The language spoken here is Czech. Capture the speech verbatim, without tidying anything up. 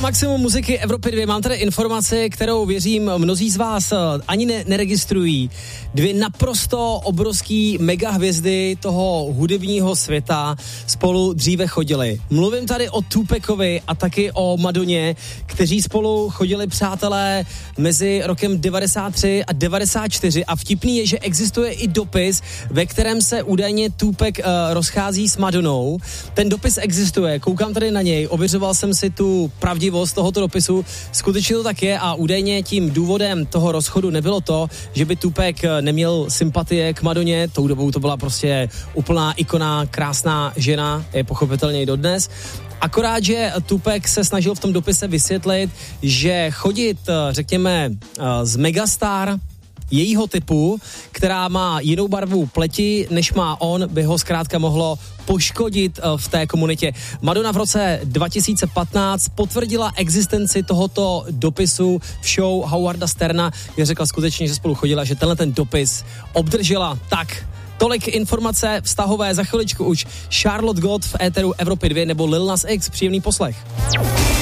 maximum muziky Evropy dva. Mám tady informaci, kterou věřím mnozí z vás ani ne- neregistrují. Dvě naprosto obrovský mega hvězdy toho hudebního světa spolu dříve chodili. Mluvím tady o Tupacovi a taky o Madoně, kteří spolu chodili, přátelé, mezi rokem devadesát tři a devadesát čtyři a vtipný je, že existuje i dopis, ve kterém se údajně Tupac uh, rozchází s Madonou. Ten dopis existuje, koukám tady na něj, ověřoval jsem si tu pravdivost tohoto dopisu, skutečně to tak je a údajně tím důvodem toho rozchodu nebylo to, že by Tupac neměl sympatie k Madoně, tou dobou to byla prostě úplná ikona, krásná žena, je pochopitelně i dodnes. Akorát, že Tupac se snažil v tom dopise vysvětlit, že chodit, řekněme, z megastar jejího typu, která má jinou barvu pleti, než má on, by ho zkrátka mohlo poškodit v té komunitě. Madonna v roce dva tisíce patnáct potvrdila existenci tohoto dopisu v show Howarda Sterna, kde řekla skutečně, že spolu chodila, že tenhle ten dopis obdržela. Tak, tolik informace vztahové, za chviličku už Charlotte God v éteru Evropy dva nebo Lil Nas X. Příjemný poslech.